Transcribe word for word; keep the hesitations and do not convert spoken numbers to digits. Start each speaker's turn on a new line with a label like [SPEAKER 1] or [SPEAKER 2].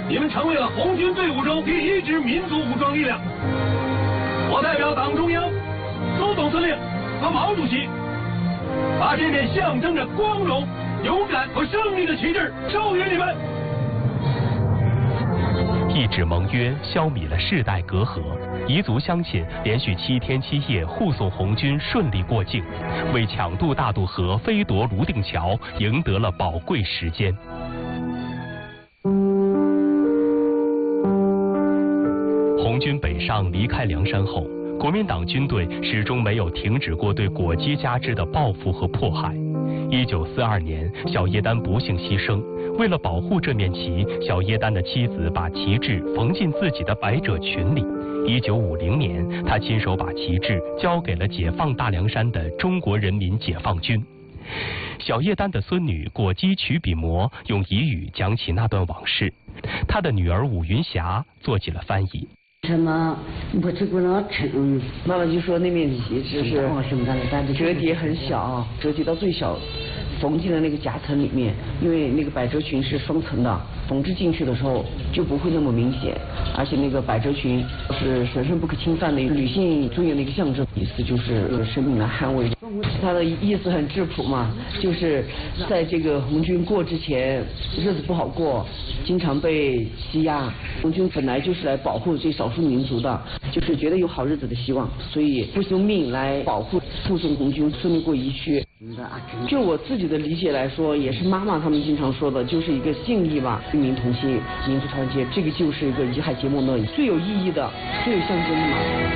[SPEAKER 1] 你们成为了红军队伍中第一支民族武装力量。我代表党中央、苏总司令和毛主席，把这面象征着光荣、勇敢和胜利的旗帜授予你们。
[SPEAKER 2] 一纸盟约消弭了世代隔阂，彝族乡亲连续七天七夜护送红军顺利过境，为抢渡大渡河、飞夺泸定桥赢得了宝贵时间。红军北上离开凉山后，国民党军队始终没有停止过对果姬加之的报复和迫害。一九四二年，小叶丹不幸牺牲。为了保护这面旗，小叶丹的妻子把旗帜缝进自己的百褶裙里。一九五零年，他亲手把旗帜交给了解放大凉山的中国人民解放军。小叶丹的孙女果姬曲笔魔用彝语讲起那段往事，他的女儿武云霞做起了翻译。
[SPEAKER 3] 什么？我这个老称，
[SPEAKER 4] 妈妈就说那面旗帜是折叠很小，折叠到最小，缝进了那个夹层里面，因为那个百褶裙是双层的，缝制进去的时候就不会那么明显，而且那个百褶裙是神圣不可侵犯的女性尊严的一个象征，意思就是生命来捍卫。它的意思很质朴嘛，就是在这个红军过之前，日子不好过，经常被欺压。红军本来就是来保护这少数民族的，就是觉得有好日子的希望，所以不惜用命来保护护送红军顺利过疫区。就我自己的理解来说，也是妈妈他们经常说的，就是一个信义吧，军民同心，民族团结，这个就是一个遗海结盟的最有意义的、最有象征的嘛。